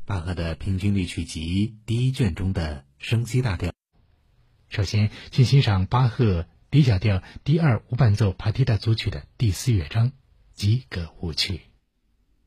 巴赫的平均律曲集第一卷中的升 C 大调。 首先，请欣赏巴赫 D 小调第2无伴奏帕蒂达组曲的第4乐章及歌舞曲。